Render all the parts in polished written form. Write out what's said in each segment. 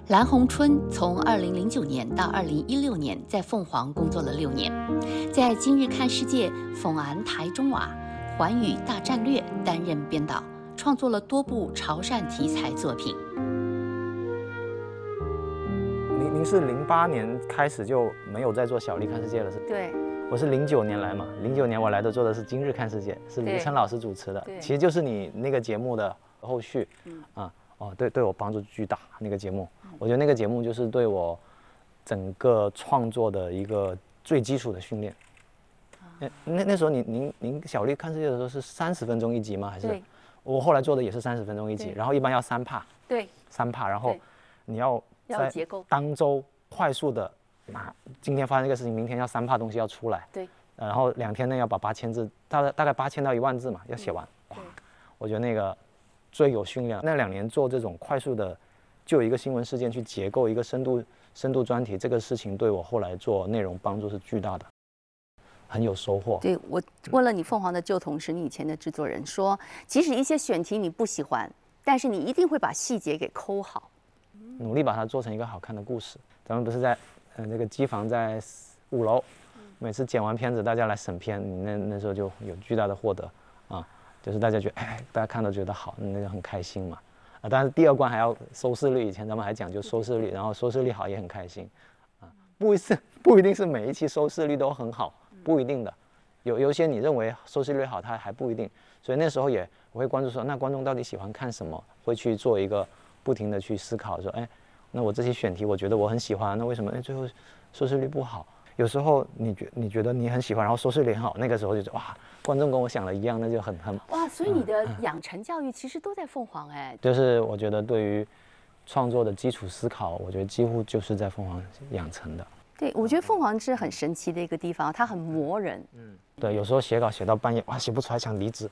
蓝红春从2009年到2016年在凤凰工作了6年，在《今日看世界》、凤安台中瓦、寰宇大战略担任编导，创作了多部潮汕题材作品。 您是08年开始就没有在做小丽看世界了，是？ 对， 我是09年来嘛，09年我来的做的是今日看世界，是卢琛老师主持的，其实就是你那个节目的后续，对我帮助巨大。那个节目，我觉得那个节目就是对我整个创作的一个最基础的训练。那时候您小丽看世界的时候是30分钟一集吗？还是？我后来做的也是30分钟一集，然后一般要3趴， 对 ，3趴，然后你要在当周快速的今天发生这个事情，明天要3趴东西要出来， 对， 然后2天内要把8000字，大概8000到1万字嘛，要写完。哇，我觉得那个最有训练。那2年做这种快速的，就有一个新闻事件去结构一个深度专题，这个事情对我后来做内容帮助是巨大的，很有收获。 对，我问了你凤凰的旧同事，你以前的制作人说，即使一些选题你不喜欢，但是你一定会把细节给抠好， 努力把它做成一个好看的故事。咱们不是在那个机房在5楼，每次剪完片子大家来审片，你那时候就有巨大的获得啊，就是大家觉得大家看到觉得好，那就很开心嘛。当然第2关还要收视率，以前咱们还讲究收视率，然后收视率好也很开心啊，不一定是每一期收视率都很好，不一定的，有些你认为收视率好，它还不一定，所以那时候我会关注说，那观众到底喜欢看什么，会去做一个不停的去思考说，那我这些选题我觉得我很喜欢，那为什么最后收视率不好？有时候你觉得你很喜欢，然后收视率很好，那个时候就觉得哇，观众跟我想的一样，那就很哇，所以你的养成教育其实都在凤凰就是我觉得对于创作的基础思考，我觉得几乎就是在凤凰养成的。 对，我觉得凤凰是很神奇的一个地方，它很磨人。 对，有时候写稿写到半夜，哇，写不出来想离职。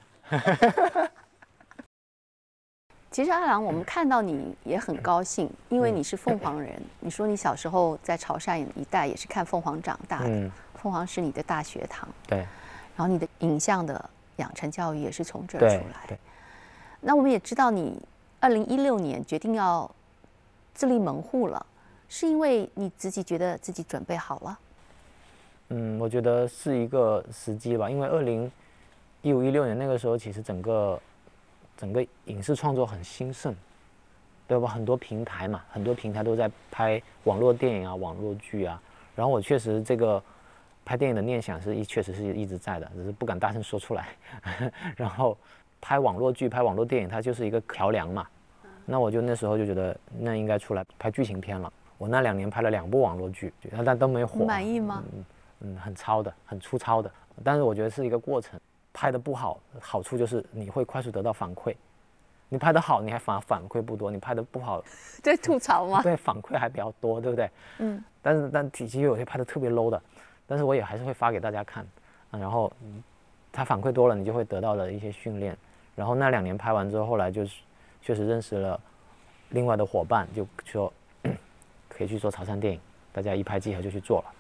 其实阿郎，我们看到你也很高兴，因为你是凤凰人。你说你小时候在潮汕一带也是看凤凰长大的，凤凰是你的大学堂。 对。 然后你的影像的养成教育也是从这儿出来。 对。 那我们也知道你2016年决定要自立门户了，是因为你自己觉得自己准备好了？ 我觉得是一个时机吧，因为2015、16年那个时候，其实整个影视创作很兴盛，对吧？很多平台嘛，很多平台都在拍网络电影啊、网络剧啊。然后我确实这个拍电影的念想确实是一直在的，只是不敢大声说出来。然后拍网络剧、拍网络电影，它就是一个桥梁嘛。那我就那时候就觉得，那应该出来拍剧情片了。我那2年拍了2部网络剧，但都没火。 你满意吗？ 很糙的，很粗糙的。但是我觉得是一个过程。拍的不好，好处就是你会快速得到反馈。你拍的好，你还反馈不多；你拍的不好， 对，吐槽吗？ 对，反馈还比较多，对不对？但其实有些拍的特别 low 的，但是我也还是会发给大家看。然后他反馈多了，你就会得到了一些训练。然后那2年拍完之后，后来就是确实认识了另外的伙伴，就说可以去做潮汕电影，大家一拍即合就去做了。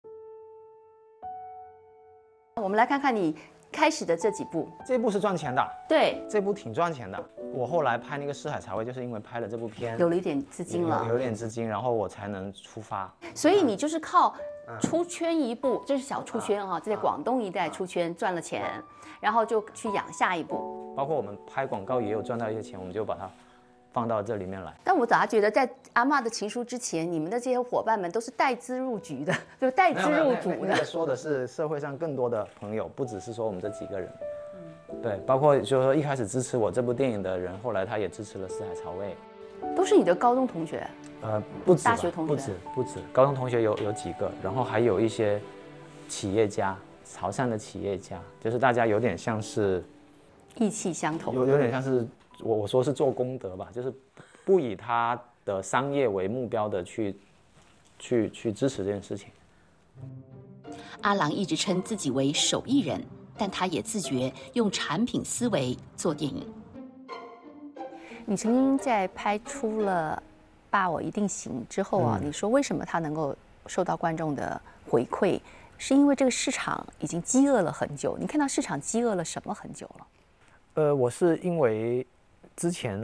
我们来看看你开始的这几部。 这部是赚钱的， 对， 这部挺赚钱的。我后来拍那个《四海茶味》，就是因为拍了这部片， 有了一点资金了， 有点资金，然后我才能出发。 所以你就是靠出圈一部，这是小出圈啊，在广东一带出圈赚了钱，然后就去养下一部。 包括我们拍广告也有赚到一些钱，我们就把它放到这里面来。 但我咋觉得在阿嬷的情书之前，你们的这些伙伴们都是带资入局的，就带资入组的。 那个说的是社会上更多的朋友，不只是说我们这几个人。对，包括就是说一开始支持我这部电影的人，后来他也支持了《四海潮味》。 都是你的高中同学？ 不止， 大学同学不止，高中同学有几个，然后还有一些企业家，潮汕的企业家，就是大家有点像是意气相投， 有点像是我说是做功德吧，就是不以他的商业为目标的去支持这件事情。 阿郎一直称自己为手艺人，但他也自觉用产品思维做电影。 你曾经在拍出了《爸，我一定行》之后啊，你说为什么他能够受到观众的回馈，是因为这个市场已经饥饿了很久。你看到市场饥饿了什么很久了？ 我是因为之前